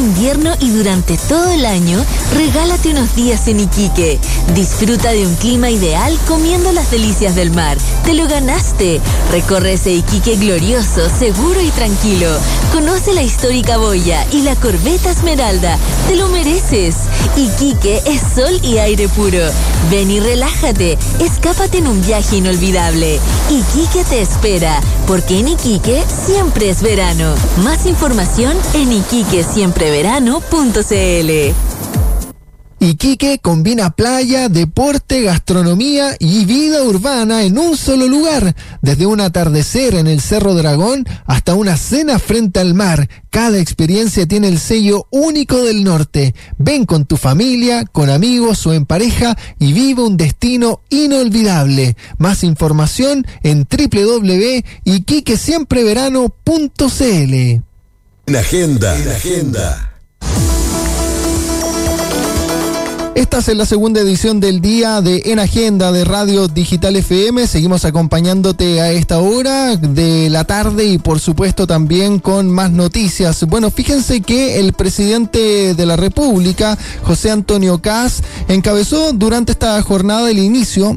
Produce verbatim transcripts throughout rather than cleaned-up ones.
invierno y durante todo el año, regálate unos días en Iquique. Disfruta de un clima ideal comiendo las delicias del mar. ¡Te lo ganaste! Recorre ese Iquique glorioso, seguro y tranquilo. Conoce la histórica boya y la corbeta Esmeralda. ¡Te lo mereces! Iquique es sol y aire puro. Ven y relájate. Escápate en un viaje inolvidable. Iquique te espera, porque en Iquique siempre es verano. Más información en iquique siempre verano punto c l. Iquique combina playa, deporte, gastronomía y vida urbana en un solo lugar. Desde un atardecer en el Cerro Dragón hasta una cena frente al mar, cada experiencia tiene el sello único del norte. Ven con tu familia, con amigos o en pareja y vive un destino inolvidable. Más información en doble u doble u doble u punto iquique siempre verano punto c l. En agenda, en agenda. Estás en la segunda edición del día de En Agenda de Radio Digital F M. Seguimos acompañándote a esta hora de la tarde y por supuesto también con más noticias. Bueno, fíjense que el presidente de la República, José Antonio Kast, encabezó durante esta jornada el inicio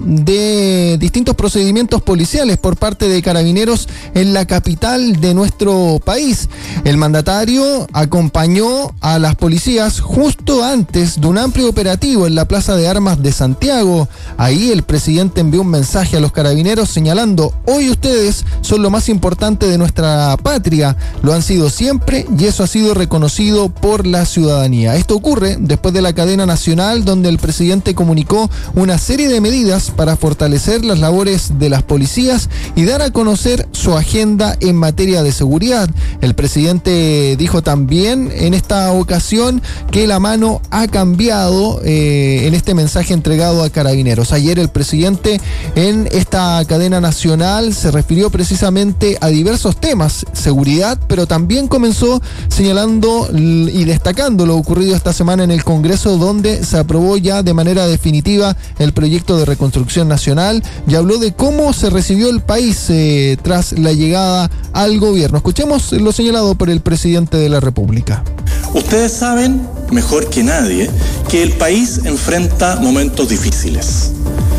de distintos procedimientos policiales por parte de carabineros en la capital de nuestro país. El mandatario acompañó a las policías justo antes de un amplio operativo en la Plaza de Armas de Santiago. Ahí el presidente envió un mensaje a los carabineros señalando: hoy ustedes son lo más importante de nuestra patria, lo han sido siempre y eso ha sido reconocido por la ciudadanía. Esto ocurre después de la cadena nacional donde el presidente comunicó una serie de medidas para fortalecer las labores de las policías y dar a conocer su agenda en materia de seguridad. El presidente dijo también en esta ocasión que la mano ha cambiado eh, en este mensaje entregado a carabineros. Ayer el presidente en esta cadena nacional se refirió precisamente a diversos temas, seguridad, pero también comenzó señalando y destacando lo ocurrido esta semana en el Congreso, donde se aprobó ya de manera definitiva el proyecto de reconstrucción nacional, y habló de cómo se recibió el país eh, tras la llegada al gobierno. Escuchemos lo señalado por el presidente de la República. Ustedes saben mejor que nadie que el país enfrenta momentos difíciles.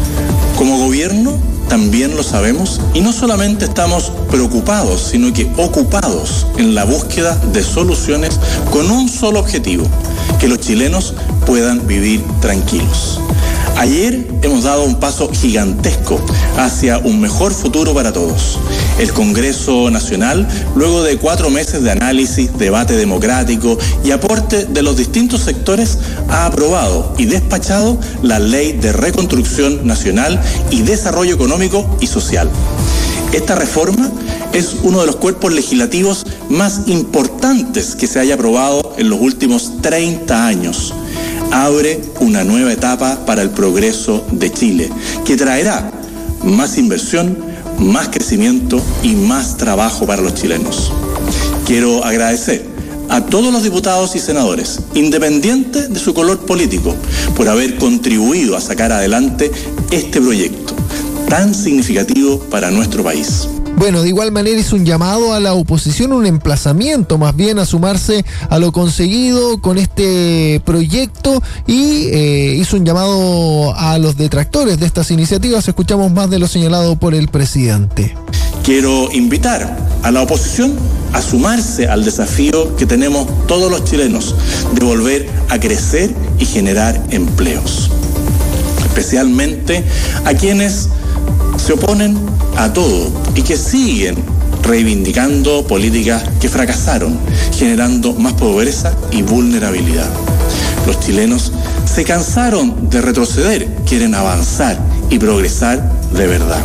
Como gobierno también lo sabemos y no solamente estamos preocupados, sino que ocupados en la búsqueda de soluciones con un solo objetivo: que los chilenos puedan vivir tranquilos. Ayer hemos dado un paso gigantesco hacia un mejor futuro para todos. El Congreso Nacional, luego de cuatro meses de análisis, debate democrático y aporte de los distintos sectores, ha aprobado y despachado la Ley de Reconstrucción Nacional y Desarrollo Económico y Social. Esta reforma es uno de los cuerpos legislativos más importantes que se haya aprobado en los últimos treinta años. Abre una nueva etapa para el progreso de Chile, que traerá más inversión, más crecimiento y más trabajo para los chilenos. Quiero agradecer a todos los diputados y senadores, independiente de su color político, por haber contribuido a sacar adelante este proyecto tan significativo para nuestro país. Bueno, de igual manera hizo un llamado a la oposición, un emplazamiento más bien a sumarse a lo conseguido con este proyecto y eh, hizo un llamado a los detractores de estas iniciativas. Escuchamos más de lo señalado por el presidente. Quiero invitar a la oposición a sumarse al desafío que tenemos todos los chilenos de volver a crecer y generar empleos, especialmente a quienes se oponen a todo y que siguen reivindicando políticas que fracasaron, generando más pobreza y vulnerabilidad. Los chilenos se cansaron de retroceder, quieren avanzar y progresar de verdad.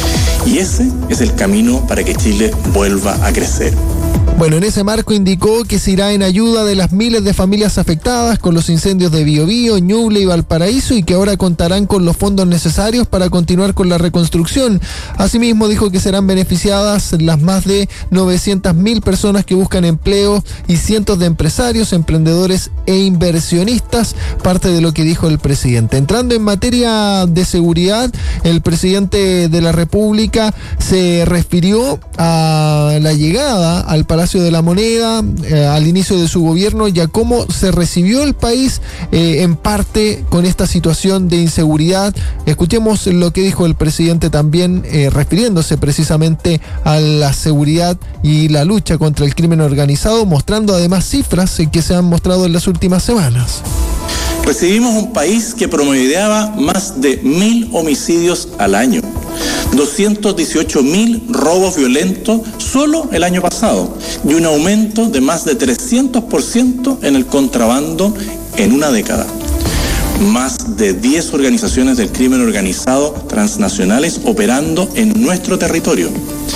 Y ese es el camino para que Chile vuelva a crecer. Bueno, en ese marco indicó que se irá en ayuda de las miles de familias afectadas con los incendios de Biobío, Ñuble y Valparaíso y que ahora contarán con los fondos necesarios para continuar con la reconstrucción. Asimismo, dijo que serán beneficiadas las más de novecientas mil personas que buscan empleo y cientos de empresarios, emprendedores e inversionistas, parte de lo que dijo el presidente. Entrando en materia de seguridad, el presidente de la República se refirió a la llegada al Palacio Palacio de la Moneda eh, al inicio de su gobierno y a cómo se recibió el país eh, en parte con esta situación de inseguridad. Escuchemos lo que dijo el presidente también eh, refiriéndose precisamente a la seguridad y la lucha contra el crimen organizado, mostrando además cifras que se han mostrado en las últimas semanas. Recibimos un país que promediaba más de mil homicidios al año, doscientos dieciocho mil robos violentos solo el año pasado y un aumento de más de trescientos por ciento en el contrabando en una década. Más de diez organizaciones del crimen organizado transnacionales operando en nuestro territorio.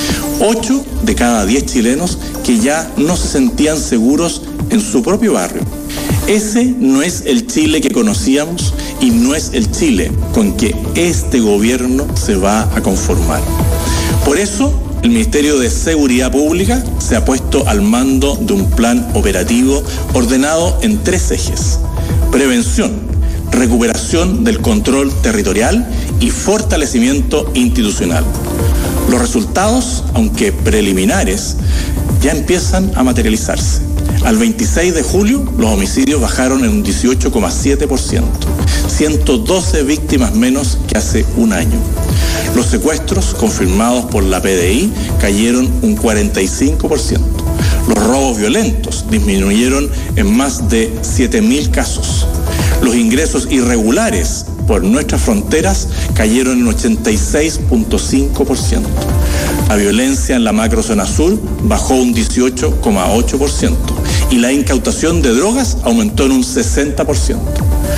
ocho de cada diez chilenos que ya no se sentían seguros en su propio barrio. Ese no es el Chile que conocíamos y no es el Chile con que este gobierno se va a conformar. Por eso, el Ministerio de Seguridad Pública se ha puesto al mando de un plan operativo ordenado en tres ejes: prevención, recuperación del control territorial y fortalecimiento institucional. Los resultados, aunque preliminares, ya empiezan a materializarse. Al veintiséis de julio, los homicidios bajaron en un dieciocho coma siete por ciento, ciento doce víctimas menos que hace un año. Los secuestros confirmados por la P D I cayeron un cuarenta y cinco por ciento. Los robos violentos disminuyeron en más de siete mil casos. Los ingresos irregulares por nuestras fronteras cayeron en ochenta y seis punto cinco por ciento. La violencia en la macrozona sur bajó un dieciocho coma ocho por ciento y la incautación de drogas aumentó en un sesenta por ciento.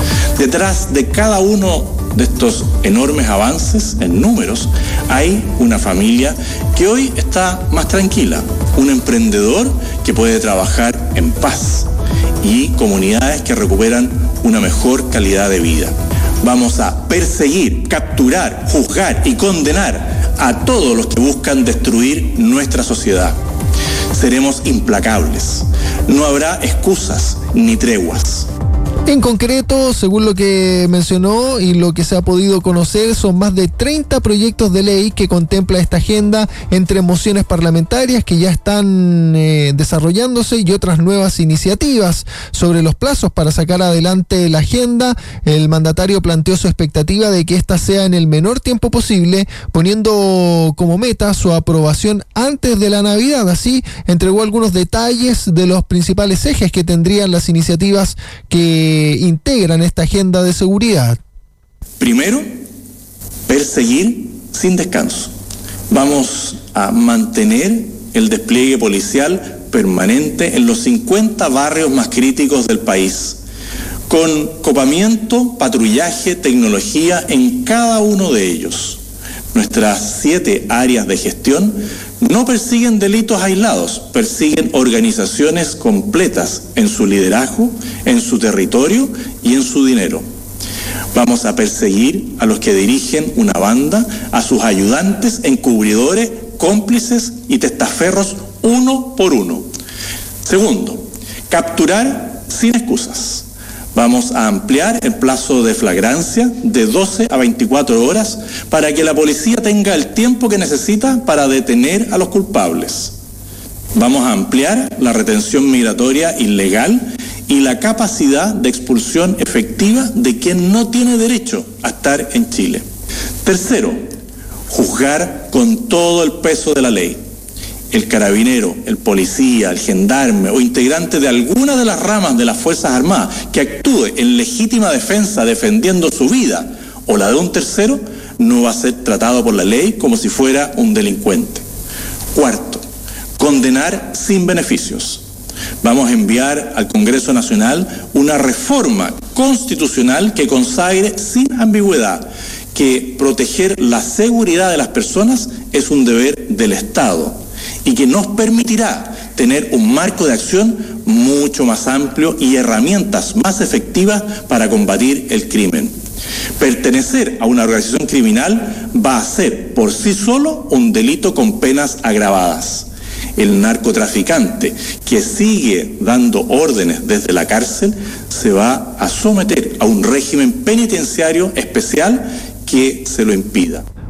Detrás de cada uno de estos enormes avances en números hay una familia que hoy está más tranquila, un emprendedor que puede trabajar en paz y comunidades que recuperan una mejor calidad de vida. Vamos a perseguir, capturar, juzgar y condenar a todos los que buscan destruir nuestra sociedad. Seremos implacables. No habrá excusas ni treguas. En concreto, según lo que mencionó y lo que se ha podido conocer, son más de treinta proyectos de ley que contempla esta agenda, entre mociones parlamentarias que ya están eh, desarrollándose y otras nuevas iniciativas. Sobre los plazos para sacar adelante la agenda, el mandatario planteó su expectativa de que ésta sea en el menor tiempo posible, poniendo como meta su aprobación antes de la Navidad. Así, entregó algunos detalles de los principales ejes que tendrían las iniciativas que integran esta agenda de seguridad. Primero, perseguir sin descanso. Vamos a mantener el despliegue policial permanente en los cincuenta barrios más críticos del país, con copamiento, patrullaje, tecnología en cada uno de ellos. Nuestras siete áreas de gestión no persiguen delitos aislados, persiguen organizaciones completas en su liderazgo, en su territorio y en su dinero. Vamos a perseguir a los que dirigen una banda, a sus ayudantes, encubridores, cómplices y testaferros uno por uno. Segundo, capturar sin excusas. Vamos a ampliar el plazo de flagrancia de doce a veinticuatro horas para que la policía tenga el tiempo que necesita para detener a los culpables. Vamos a ampliar la retención migratoria ilegal y la capacidad de expulsión efectiva de quien no tiene derecho a estar en Chile. Tercero, juzgar con todo el peso de la ley. El carabinero, el policía, el gendarme o integrante de alguna de las ramas de las Fuerzas Armadas que actúe en legítima defensa defendiendo su vida o la de un tercero, no va a ser tratado por la ley como si fuera un delincuente. Cuarto, condenar sin beneficios. Vamos a enviar al Congreso Nacional una reforma constitucional que consagre sin ambigüedad que proteger la seguridad de las personas es un deber del Estado y que nos permitirá tener un marco de acción mucho más amplio y herramientas más efectivas para combatir el crimen. Pertenecer a una organización criminal va a ser por sí solo un delito con penas agravadas. El narcotraficante que sigue dando órdenes desde la cárcel se va a someter a un régimen penitenciario especial que se lo impida.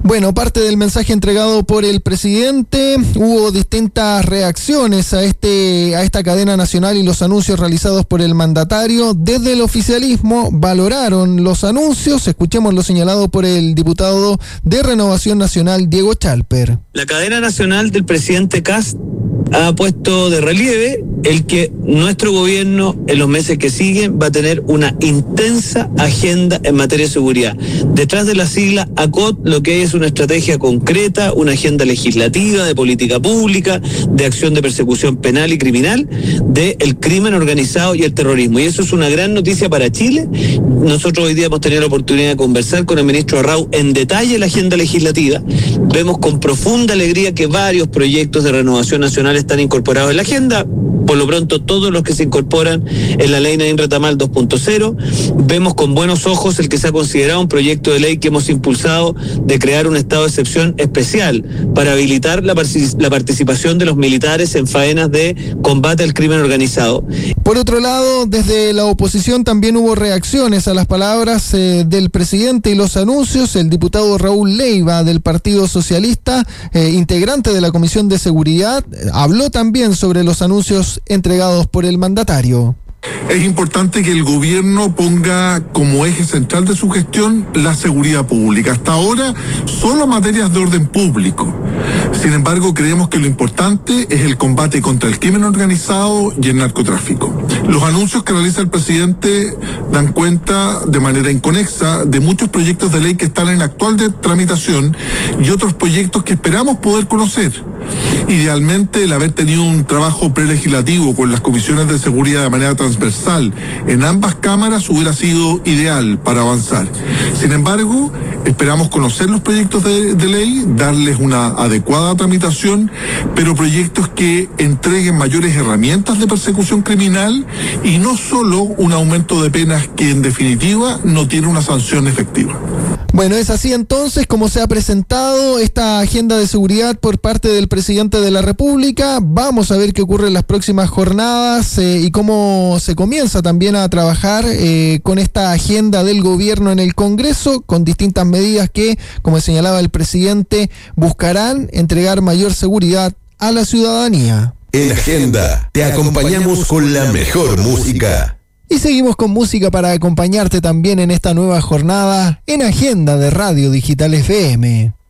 Bueno, parte del mensaje entregado por el presidente, hubo distintas reacciones a este a esta cadena nacional y los anuncios realizados por el mandatario. Desde el oficialismo valoraron los anuncios. Escuchemos lo señalado por el diputado de Renovación Nacional, Diego Chalper. La cadena nacional del presidente Kast ha puesto de relieve el que nuestro gobierno en los meses que siguen va a tener una intensa agenda en materia de seguridad. Detrás de la sigla A C O T lo que hay es una estrategia concreta, una agenda legislativa de política pública, de acción de persecución penal y criminal, del crimen organizado y el terrorismo. Y eso es una gran noticia para Chile. Nosotros hoy día hemos tenido la oportunidad de conversar con el ministro Arrau en detalle la agenda legislativa. Vemos con profunda alegría que varios proyectos de renovación nacional están incorporados en la agenda. Por lo pronto, todos los que se incorporan en la ley Nadine Retamal dos punto cero. Vemos con buenos ojos el que se ha considerado un proyecto de ley que hemos impulsado de crear un estado de excepción especial para habilitar la, la participación de los militares en faenas de combate al crimen organizado. Por otro lado, desde la oposición también hubo reacciones a las palabras eh, del presidente y los anuncios. El diputado Raúl Leiva del Partido Socialista, eh, integrante de la Comisión de Seguridad, eh, habló también sobre los anuncios entregados por el mandatario. Es importante que el gobierno ponga como eje central de su gestión la seguridad pública. Hasta ahora, solo materias de orden público. Sin embargo, creemos que lo importante es el combate contra el crimen organizado y el narcotráfico. Los anuncios que realiza el presidente dan cuenta de manera inconexa de muchos proyectos de ley que están en actual de tramitación y otros proyectos que esperamos poder conocer. Idealmente, el haber tenido un trabajo prelegislativo con las comisiones de seguridad de manera transversal en ambas cámaras hubiera sido ideal para avanzar. Sin embargo, esperamos conocer los proyectos de, de ley, darles una adecuada tramitación, pero proyectos que entreguen mayores herramientas de persecución criminal y no solo un aumento de penas que en definitiva no tiene una sanción efectiva. Bueno, es así entonces como se ha presentado esta agenda de seguridad por parte del presidente de la República. Vamos a ver qué ocurre en las próximas jornadas eh, y cómo se comienza también a trabajar eh, con esta agenda del gobierno en el Congreso, con distintas medidas que, como señalaba el presidente, buscarán entregar mayor seguridad a la ciudadanía. En Agenda te acompañamos con la mejor música. Y seguimos con música para acompañarte también en esta nueva jornada en Agenda de Radio Digital F M.